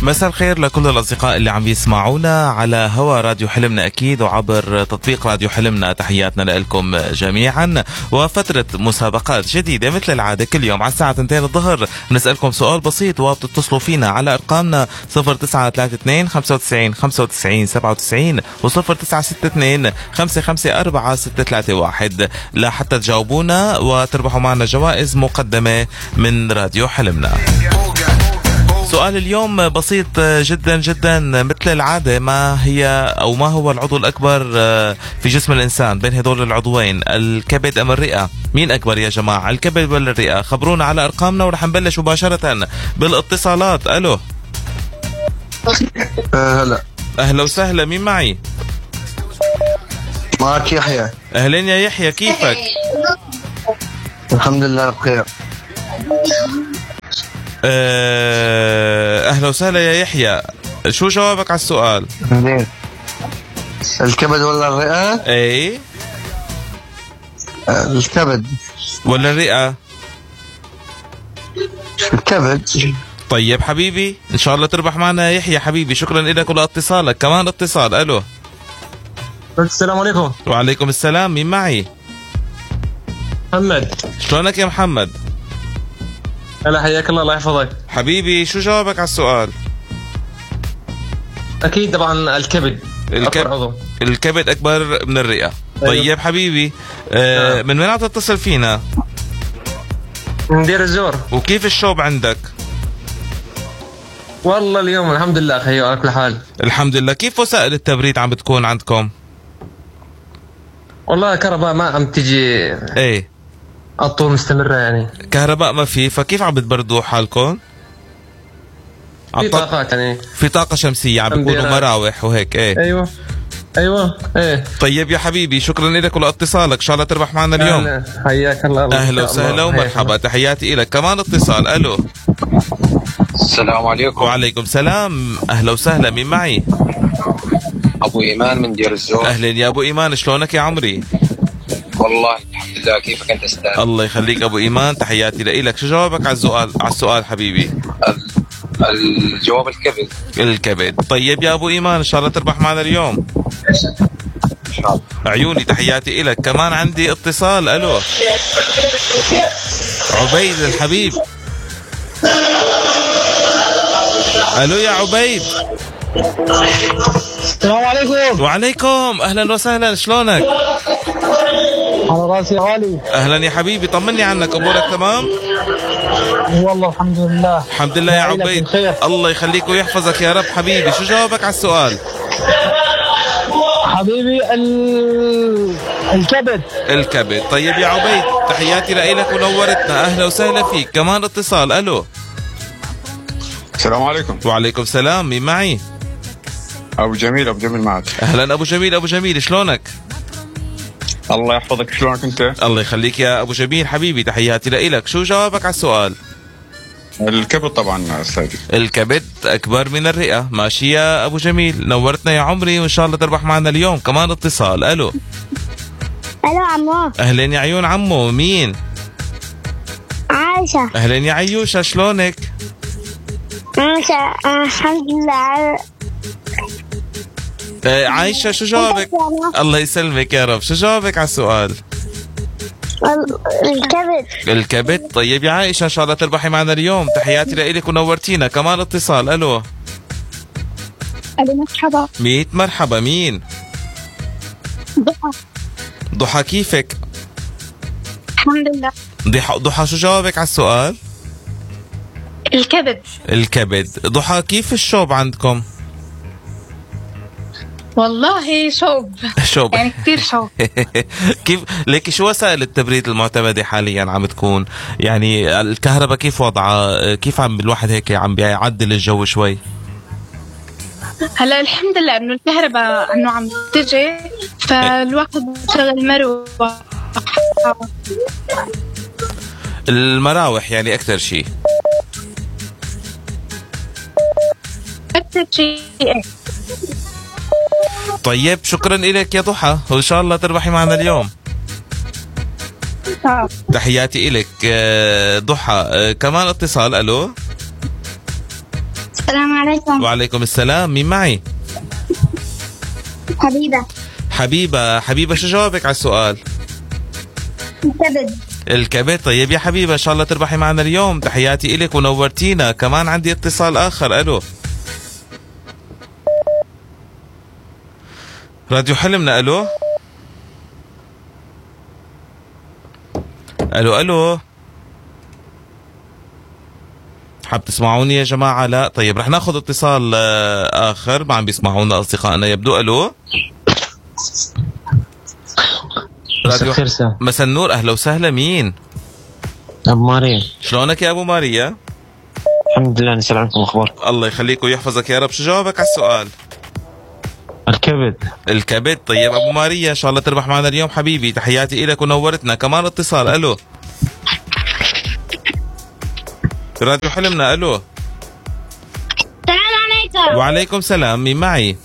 مساء الخير لكل الأصدقاء اللي عم يسمعونا على هوا راديو حلمنا أكيد وعبر تطبيق راديو حلمنا. تحياتنا لكم جميعا. وفترة مسابقات جديدة مثل العادة كل يوم على الساعة 2 الظهر بنسألكم سؤال بسيط وبتتصلوا فينا على أرقامنا 0932 95 95 97 و 0962 554 631 لحتى تجاوبونا وتربحوا معنا جوائز مقدمة من راديو حلمنا. سؤال اليوم بسيط جدا جدا مثل العادة. ما هو العضو الأكبر في جسم الإنسان بين هدول العضوين، الكبد أم الرئة؟ مين أكبر يا جماعة، الكبد ولا الرئة؟ خبرونا على أرقامنا ورح نبلش مباشرة بالاتصالات. ألو. هلا. أهلا وسهلا، مين معي؟ معك يحيى. أهلين يا يحيى، كيفك؟ الحمد لله بخير. أهلا وسهلا يا يحيى، شو جوابك على السؤال؟ الكبد ولا الرئة؟ ايه الكبد. ولا الرئة؟ الكبد. طيب حبيبي ان شاء الله تربح معنا يا يحيى حبيبي، شكرا لك ولاتصالك. كمان اتصال. الو. السلام عليكم. وعليكم السلام، مين معي؟ محمد. شلونك يا محمد؟ هلا حياك الله، الله يحفظك حبيبي. شو جوابك على السؤال؟ اكيد طبعا الكبد. الكبد اكبر من الرئة. طيب حبيبي من وين عم تتصل فينا؟ من دير الزور. وكيف الشوب عندك؟ والله اليوم الحمد لله خيو على كل حال. الحمد لله. كيف وسائل التبريد عم بتكون عندكم؟ والله كهرباء ما عم تجي. ايه الطول مستمرة يعني. كهرباء ما في، فكيف عم بتبردوا حالكم؟ في طاقات يعني. في طاقة شمسية عم بيكونوا مراوح وهيك. ايه ايوه ايه. طيب يا حبيبي شكرا لك ولاتصالك، ان شاء الله تربح معنا اليوم. حياك الله. اهلا وسهلا ومرحبا، تحياتي لك. كمان اتصال. الو. السلام عليكم. وعليكم السلام، اهلا وسهلا، مين معي؟ ابو ايمان من دير الزور. اهلين يا ابو ايمان، شلونك يا عمري؟ والله الحمد لله، كيفك انت استاذ؟ الله يخليك ابو ايمان، تحياتي لك. شو جوابك على السؤال حبيبي؟ الجواب الكبد. الكبد. طيب يا ابو ايمان ان شاء الله تربح معنا اليوم ان شاء الله. عيوني، تحياتي لك. كمان عندي اتصال. الو. عبيد الحبيب. الو يا عبيد. السلام عليكم. وعليكم اهلا وسهلا، شلونك؟ على راسي غالي. اهلا يا حبيبي، طمني عنك، امورك تمام؟ والله الحمد لله. الحمد لله يا عبيد، الله يخليك ويحفظك يا رب. حبيبي شو جوابك على السؤال؟ حبيبي الكبد. الكبد. طيب يا عبيد تحياتي لك ونورتنا، اهلا وسهلا فيك. كمان اتصال. الو. السلام عليكم. وعليكم السلام، مين معي؟ ابو جميل. ابو جميل معك. اهلا ابو جميل. ابو جميل شلونك؟ الله يحفظك، شلونك انت؟ الله يخليك يا ابو جميل حبيبي، تحياتي لك. شو جوابك على السؤال؟ الكبد طبعا استاذي. الكبد اكبر من الرئة. ماشي يا ابو جميل، نورتنا يا عمري وان شاء الله تربح معنا اليوم. كمان اتصال. الو. الو عمو. اهلين يا عيون عمو، مين؟ عايشة. اهلين يا عيوشة، شلونك؟ عايشة الحمد لله. عايشة شو جوابك؟ الله يسلمك يا رب، شو جوابك على السؤال؟ الكبد. الكبد. طيب يا عائشة ان شاء الله تربحي معنا اليوم، تحياتي لك ونورتينا. كمان اتصال. الو. الو مرحبا. 100 مرحبا، مين؟ ضحى. ضحى كيفك؟ الحمد لله. ضحى شو جوابك على السؤال؟ الكبد. الكبد. ضحى كيف الشوب عندكم؟ والله شوب يعني كثير شوب. كيف ليك شو وسائل التبريد المعتمدة حاليا عم تكون؟ يعني الكهرباء كيف وضعها؟ كيف عم الواحد هيك عم بيعدل الجو شوي؟ هلا الحمد لله انه الكهرباء انه عم تجي، فالواحد شغل مروح. المراوح يعني اكثر شيء. اكثر شيء. طيب شكرا لك يا ضحى، وان شاء الله تربحي معنا اليوم. تحياتي لك ضحى. كمان اتصال. الو. السلام عليكم. وعليكم السلام، مين معي؟ حبيبة. حبيبة شو جوابك على السؤال؟ الكبد. الكبد. طيب يا حبيبة ان شاء الله تربحي معنا اليوم، تحياتي إلك ونورتينا. كمان عندي اتصال آخر. ألو راديو حلمنا. ألو ألو ألو، حاب تسمعوني يا جماعة؟ لا. طيب رح ناخذ اتصال آخر، ما عم بيسمعونا أصدقائنا يبدو. ألو راديو مساء النور، أهلا وسهلا. مين؟ أبو ماريا. شلونك يا أبو ماريا؟ الحمد لله، نسأل عنكم أخباركم. الله يخليك ويحفظك يا رب. شو جوابك على السؤال؟ الكبد. الكبد. طيب أبو ماريا إن شاء الله تربح معنا اليوم حبيبي، تحياتي إلك ونورتنا. كمان اتصال. ألو راديو حلمنا. ألو السلام عليكم. وعليكم السلام، مين معي؟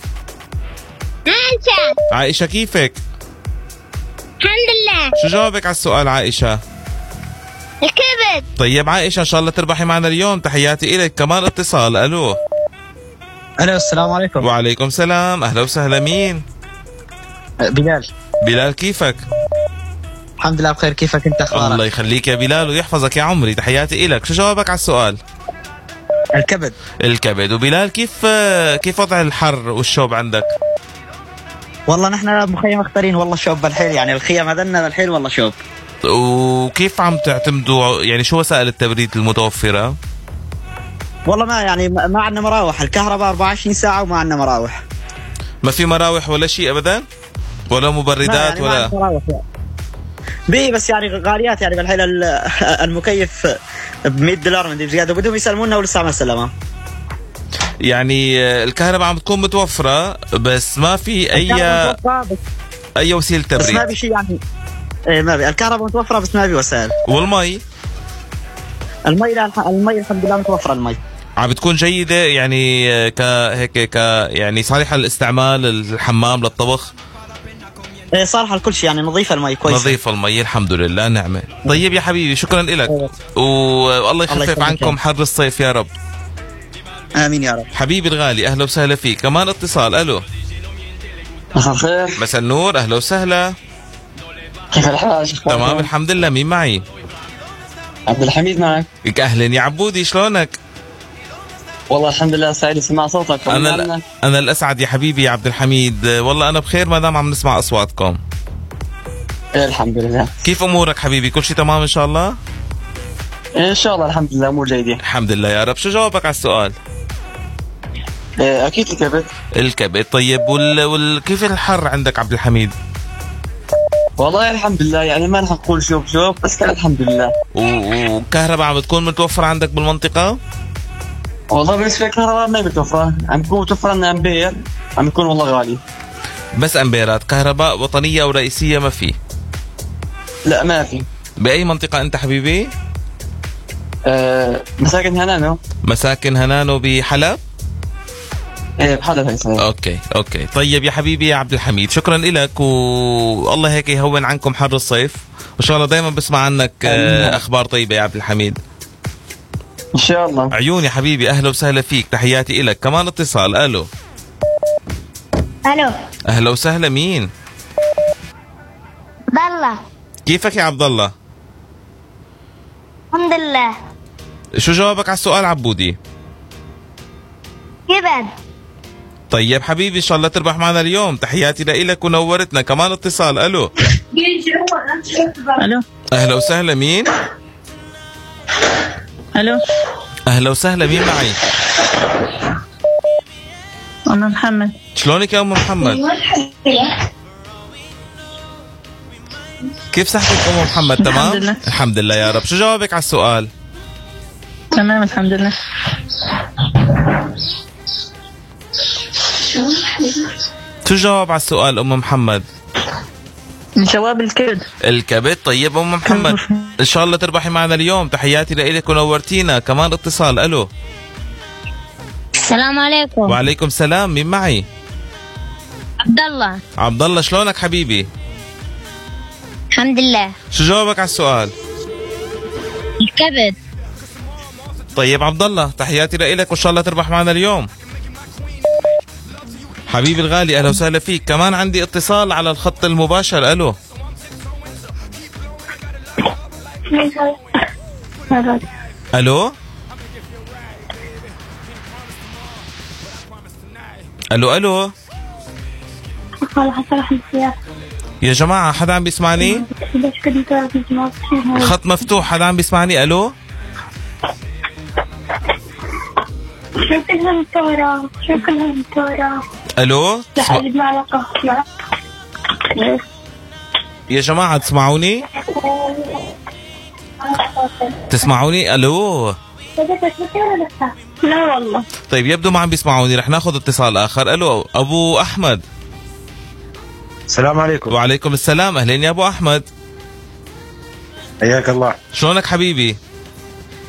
عائشة. كيفك؟ الحمد لله. شو جوابك على السؤال عائشة؟ الكبد. طيب عائشة إن شاء الله تربحي معنا اليوم، تحياتي إلك. كمان اتصال. ألو السلام عليكم. وعليكم السلام، أهلا وسهلا. مين؟ بلال. بلال. كيفك؟ الحمد لله بخير، كيفك انت؟ اخبارك؟ الله يخليك يا بلال ويحفظك يا عمري، تحياتي إلك. شو جوابك على السؤال؟ الكبد. الكبد. وبلال كيف وضع الحر والشوب عندك؟ والله نحن مخيم مختارين، والله شوب بالحيل، يعني الخيم هذنا بالحيل والله شوب. وكيف عم تعتمدوا، يعني شو وسائل التبريد المتوفرة؟ والله ما يعني ما عندنا مراوح، الكهرباء 24 ساعة وما عندنا مراوح. ما في مراوح ولا شيء أبدا؟ ولا مبردات يعني ولا؟ بي بس يعني غاليات، يعني بالحيل المكيف ب $100 من زيادة، وبدهم يسلمونا ولسه ما سلموا. يعني الكهرباء عم تكون متوفرة بس ما في أي وسيلة تبريد. بس ما في شيء يعني. ما في، الكهرباء متوفرة بس ما في وسائل. والمي؟ المي لا، المي الحمد لله متوفرة. المي عم بتكون جيدة يعني هيك يعني صالحة للاستعمال، الحمام، للطبخ؟ صالحة لكل شيء، يعني نظيفة المي كويس. نظيفة المي الحمد لله، نعمة. طيب يا حبيبي شكرا لك، والله يخفف عنكم حر الصيف يا رب. آمين يا رب. حبيبي الغالي أهلا وسهلا فيك. كمان اتصال. ألو مساء الخير. مساء النور، أهلا وسهلا. كيف الحال؟ تمام الحمد لله. مين معي؟ عبد الحميد معك. أهلا يا عبودي، شلونك؟ والله الحمد لله سعيد اسمع صوتك. أنا الأسعد يا حبيبي يا عبد الحميد، والله أنا بخير ما دام عم نسمع أصواتكم. الحمد لله. كيف أمورك حبيبي؟ كل شيء تمام إن شاء الله؟ إن شاء الله الحمد لله أمور جيدة. الحمد لله يا رب. شو جوابك على السؤال؟ أكيد الكبد. الكبد. طيب كيف الحر عندك عبد الحميد؟ والله الحمد لله، يعني ما رح نقول شوف بس كان الحمد لله. وكهرباء عم بتكون متوفرة عندك بالمنطقة؟ والله بالنسبة للكهرباء ما متوفرة، عم تكون متوفرة لنا أمبير، عم يكون والله غالي. بس أمبيرات، كهرباء وطنية أو رئيسية ما في؟ لا ما في. بأي منطقة أنت حبيبي؟ مساكن هنانو. مساكن هنانو بحلب؟ ايه بحلب. اوكي. طيب يا حبيبي يا عبد الحميد شكرا لك، والله هيك يهون عنكم حر الصيف، وان شاء الله دائما بسمع عنك اخبار طيبة يا عبد الحميد. ان شاء الله. عيوني حبيبي، اهلا وسهلا فيك، تحياتي لك. كمان اتصال. الو اهلا وسهلا. مين؟ عبد الله. كيفك يا عبد الله؟ الحمد لله. شو جوابك على السؤال عبودي؟ كبد. طيب حبيبي ان شاء الله تربح معنا اليوم، تحياتي لك ونورتنا. كمان اتصال. الو اهلا وسهلا. مين؟ اهلا وسهلا. مين معي؟ أم محمد. شلونك يا ام محمد؟ كيف صحتك ام محمد؟ تمام الحمد لله. الحمد لله يا رب. شو جوابك على السؤال؟ تمام الحمد لله. شو جواب على السؤال ام محمد؟ جواب الكبد. الكبد. طيب ام محمد ان شاء الله تربحي معنا اليوم، تحياتي لك ونورتينا. كمان اتصال. الو السلام عليكم. وعليكم السلام. مين معي؟ عبد الله. عبد الله شلونك حبيبي؟ الحمد لله. شو جوابك على السؤال؟ الكبد. طيب عبد الله، تحياتي لك وان شاء الله تربح معنا اليوم. حبيبي الغالي اهلا وسهلا فيك. كمان عندي اتصال على الخط المباشر. الو الو الو الو يا جماعة، حدا عم بيسمعني؟ الخط مفتوح، حدا عم بيسمعني؟ الو الو يا جماعة تسمعوني؟ تسمعوني؟ الو لا والله. طيب يبدو ما عم بيسمعوني، رح ناخذ اتصال اخر. الو ابو احمد. السلام عليكم. وعليكم السلام، اهلين يا ابو احمد. حياك الله. شلونك حبيبي؟